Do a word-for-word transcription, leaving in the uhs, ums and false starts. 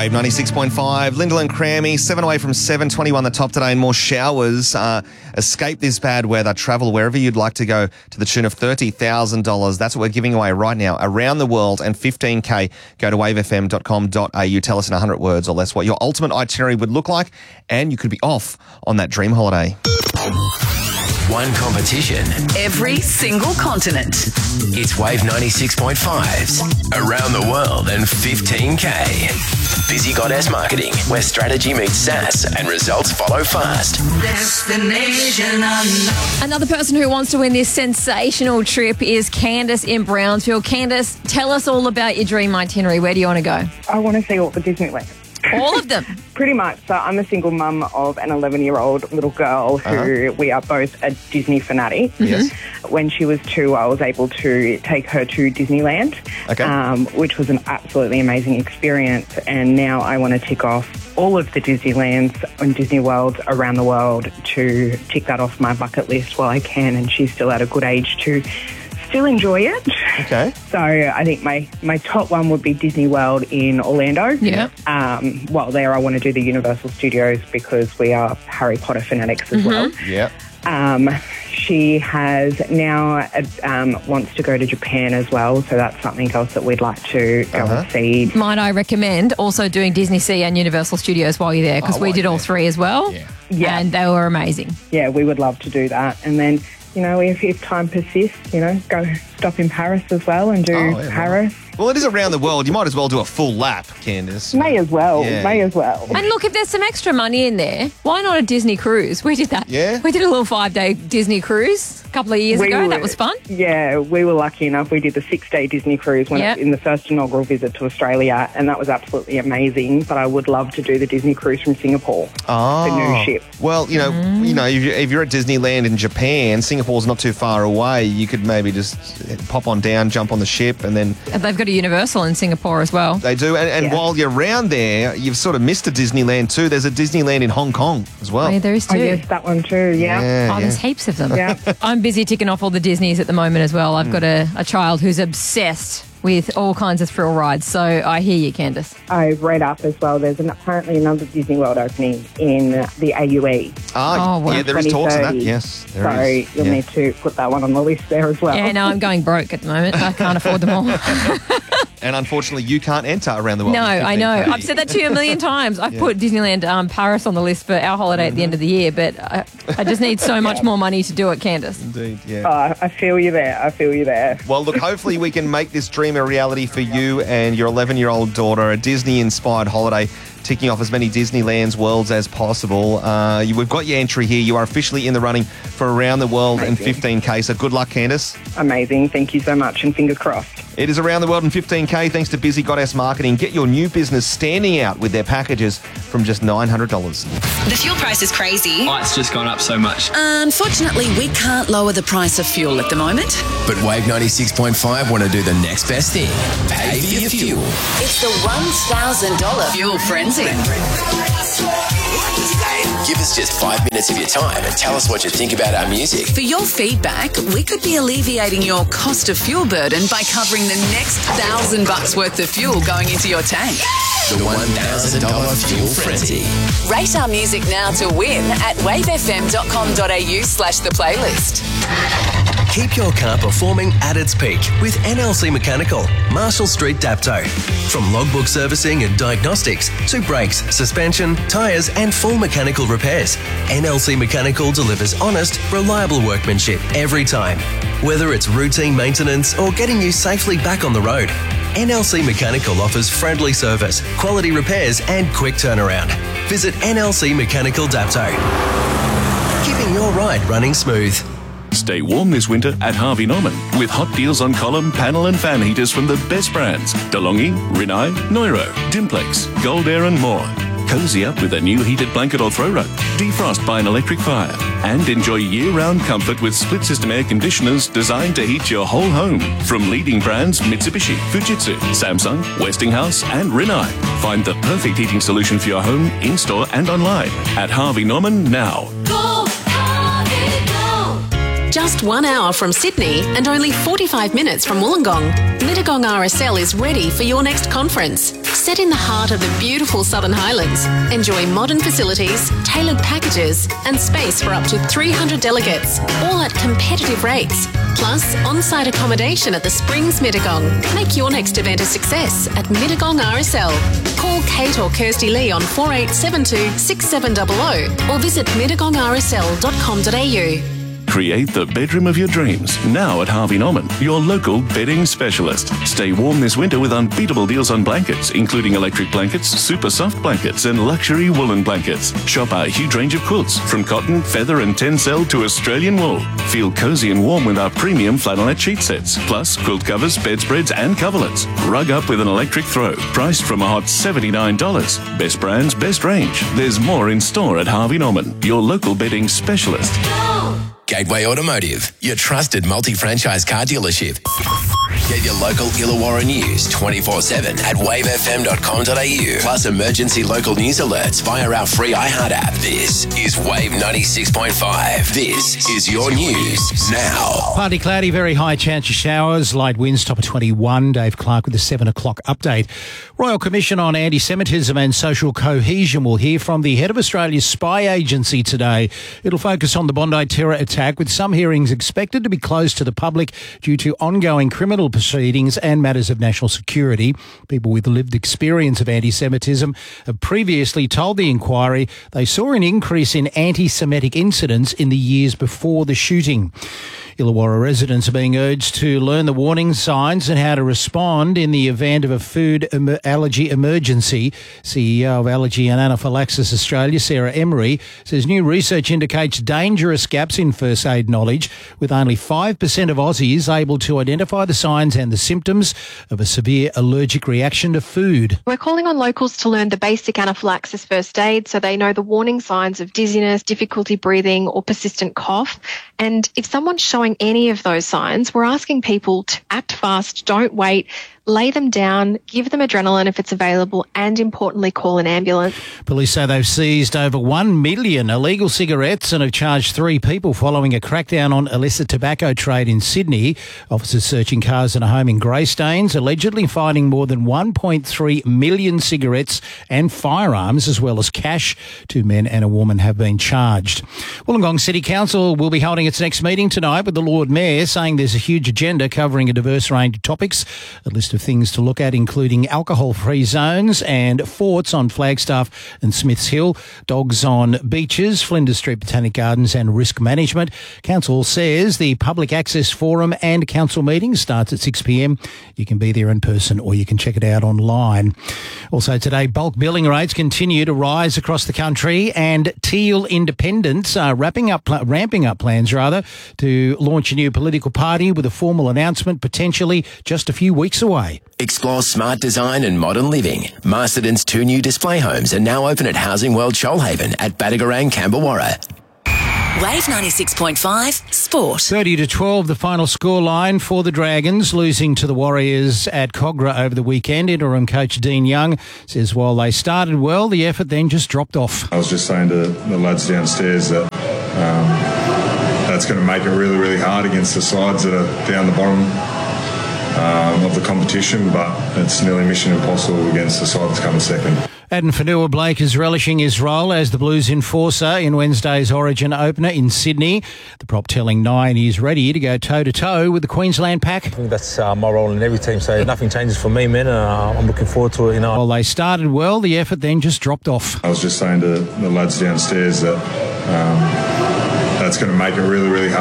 Wave ninety-six point five, Lyndall and Crammy, seven away from seven, twenty-one the top today and more showers. Uh, escape this bad weather, travel wherever you'd like to go to the tune of thirty thousand dollars. That's what we're giving away right now around the world and fifteen K. Go to wave f m dot com dot a u. Tell us in one hundred words or less what your ultimate itinerary would look like and you could be off on that dream holiday. One competition. Every single continent. It's Wave ninety-six point five's Around the World and fifteen K. Busy Goddess Marketing, where strategy meets sass and results follow fast. Destination unknown. Another person who wants to win this sensational trip is Candace in Brownsville. Candace, tell us all about your dream itinerary. Where do you want to go? I want to see all the Disneyland. All of them? Pretty much. So I'm a single mum of an eleven-year-old little girl who Uh-huh. we are both a Disney fanatic. Yes. When she was two, I was able to take her to Disneyland, Okay. um, which was an absolutely amazing experience. And now I want to tick off all of the Disneylands and Disney Worlds around the world to tick that off my bucket list while I can. And she's still at a good age to still enjoy it. Okay. So I think my, my top one would be Disney World in Orlando. Yeah. Um, while there, I want to do the Universal Studios because we are Harry Potter fanatics as well. Yeah. Um, she has now uh, um, wants to go to Japan as well, so that's something else that we'd like to go Uh-huh. and see. Might I recommend also doing Disney Sea and Universal Studios while you're there because Oh, we well, did all yeah. three as well. Yeah. Yeah. And they were amazing. Yeah, we would love to do that. And then, you know, if, if time persists, you know, go stop in Paris as well and do Oh, yeah, Paris. Well, it is around the world. You might as well do a full lap, Candace. May as well. Yeah. May as well. And look, if there's some extra money in there, why not a Disney cruise? We did that. Yeah? We did a little five-day Disney cruise a couple of years We ago. were- That was fun. Yeah, we were lucky enough. We did the six-day Disney cruise when Yep. in the first inaugural visit to Australia, and that was absolutely amazing. But I would love to do the Disney cruise from Singapore, Oh. the new ship. Well, you know, you know, if you're, if you're at Disneyland in Japan, Singapore's not too far away. You could maybe just pop on down, jump on the ship, and then And they've got a Universal in Singapore as well. they do. And, and Yeah. while you're around there, you've sort of missed a Disneyland too. There's a Disneyland in Hong Kong as well. Oh, yeah, there is Oh, too. yes, that one too. Yeah. Yeah, Oh, yeah. there's heaps of them. Yeah. I'm busy ticking off all the Disneys at the moment as well. Hmm. I've got a, a child who's obsessed with all kinds of thrill rides. So I hear you, Candace. I read up as well. There's an, apparently another Disney World opening in the A U E. Ah, Oh, wow. yeah, there is talks of that. twenty thirty. Yes, there So is. you'll Yeah. need to put that one on the list there as well. Yeah, no, I'm going broke at the moment. I can't afford them all. And unfortunately, you can't enter around the world. No, with I know. fifteen K. I've said that to you a million times. I've Yeah. put Disneyland um, Paris on the list for our holiday at the end of the year, but I, I just need so much more money to do it, Candace. Indeed, yeah. Oh, I feel you there. I feel you there. Well, look, hopefully we can make this dream a reality for you and your eleven-year-old daughter, a Disney-inspired holiday, ticking off as many Disneyland's worlds as possible. Uh, you, we've got your entry here. You are officially in the running for Around the World and Amazing. fifteen K, so good luck, Candace. Amazing. Thank you so much, and fingers crossed. It is Around the World and fifteen K thanks to Busy Goddess Marketing. Get your new business standing out with their packages from just nine hundred dollars. The fuel price is crazy. Oh, it's just gone up so much. Unfortunately, we can't lower the price of fuel at the moment. But Wave ninety-six point five want to do the next best thing. Pay for your fuel. It's the one thousand dollars Fuel Frenzy. Give us just five minutes of your time and tell us what you think about our music. For your feedback, we could be alleviating your cost of fuel burden by covering the next thousand bucks worth of fuel going into your tank. The one thousand dollars Fuel Frenzy. Rate our music now to win at wavefm.com.au slash the playlist. Keep your car performing at its peak with N L C Mechanical, Marshall Street, Dapto. From logbook servicing and diagnostics to brakes, suspension, tyres and full mechanical repairs, N L C Mechanical delivers honest, reliable workmanship every time. Whether it's routine maintenance or getting you safely back on the road, N L C Mechanical offers friendly service, quality repairs and quick turnaround. Visit N L C Mechanical Dapto. Keeping your ride running smooth. Stay warm this winter at Harvey Norman with hot deals on column, panel and fan heaters from the best brands. DeLonghi, Rinnai, Neuro, Dimplex, Gold Air and more. Cozy up with a new heated blanket or throw rug. Defrost by an electric fire. And enjoy year-round comfort with split-system air conditioners designed to heat your whole home. From leading brands Mitsubishi, Fujitsu, Samsung, Westinghouse and Rinnai. Find the perfect heating solution for your home, in-store and online at Harvey Norman now. Just one hour from Sydney and only forty-five minutes from Wollongong, Mittagong R S L is ready for your next conference. Set in the heart of the beautiful Southern Highlands, enjoy modern facilities, tailored packages and space for up to three hundred delegates, all at competitive rates. Plus, on-site accommodation at the Springs Mittagong. Make your next event a success at Mittagong R S L. Call Kate or Kirsty Lee on four eight seven two, six seven zero zero or visit mittagong r s l dot com dot a u. Create the bedroom of your dreams now at Harvey Norman, your local bedding specialist. Stay warm this winter with unbeatable deals on blankets, including electric blankets, super soft blankets, and luxury woolen blankets. Shop our huge range of quilts, from cotton, feather, and tencel to Australian wool. Feel cozy and warm with our premium flannelette sheet sets, plus quilt covers, bedspreads, and coverlets. Rug up with an electric throw, priced from a hot seventy-nine dollars. Best brands, best range. There's more in store at Harvey Norman, your local bedding specialist. Gateway Automotive, your trusted multi-franchise car dealership. Get your local Illawarra news twenty-four seven at wave f m dot com dot a u. Plus emergency local news alerts via our free iHeart app. This is Wave ninety-six point five. This is your news now. Partly cloudy, very high chance of showers. Light winds, top of twenty-one. Dave Clark with the seven o'clock update. Royal Commission on Anti-Semitism and Social Cohesion will hear from the head of Australia's spy agency today. It'll focus on the Bondi terror attack, with some hearings expected to be closed to the public due to ongoing criminal proceedings and matters of national security. People with lived experience of anti-Semitism have previously told the inquiry they saw an increase in anti-Semitic incidents in the years before the shooting. Illawarra residents are being urged to learn the warning signs and how to respond in the event of a food em- allergy emergency. C E O of Allergy and Anaphylaxis Australia, Sarah Emery, says new research indicates dangerous gaps in first aid knowledge, with only five percent of Aussies able to identify the signs and the symptoms of a severe allergic reaction to food. We're calling on locals to learn the basic anaphylaxis first aid so they know the warning signs of dizziness, difficulty breathing or persistent cough. And if someone's showing any of those signs, we're asking people to act fast, don't wait, lay them down, give them adrenaline if it's available, and importantly, call an ambulance. Police say they've seized over one million illegal cigarettes and have charged three people following a crackdown on illicit tobacco trade in Sydney. Officers searching cars and a home in Greystanes, allegedly finding more than one point three million cigarettes and firearms, as well as cash. Two men and a woman have been charged. Wollongong City Council will be holding its next meeting tonight, with the Lord Mayor saying there's a huge agenda covering a diverse range of topics. A list of things to look at including alcohol-free zones and forts on Flagstaff and Smiths Hill, dogs on beaches, Flinders Street Botanic Gardens and risk management. Council says the public access forum and council meeting starts at six p m. You can be there in person or you can check it out online. Also today, bulk billing rates continue to rise across the country, and Teal Independents are wrapping up, ramping up plans rather to launch a new political party, with a formal announcement potentially just a few weeks away. Explore smart design and modern living. Masterton's two new display homes are now open at Housing World Shoalhaven at Badagarang, Camberwarra. Wave ninety-six point five Sport. thirty to twelve, the final scoreline for the Dragons, losing to the Warriors at Cogra over the weekend. Interim coach Dean Young says while they started well, the effort then just dropped off. I was just saying to the lads downstairs that um, that's going to make it really, really hard against the sides that are down the bottom um, of the competition, but it's nearly mission impossible against the side that's coming second. Adam Fanua-Blake is relishing his role as the Blues enforcer in Wednesday's Origin opener in Sydney. The prop telling Nine he's ready to go toe-to-toe with the Queensland pack. I think that's uh, my role in every team, so nothing changes for me, man. Uh, I'm looking forward to it. You know. While they started well, the effort then just dropped off. I was just saying to the lads downstairs that um, that's going to make it really, really hard.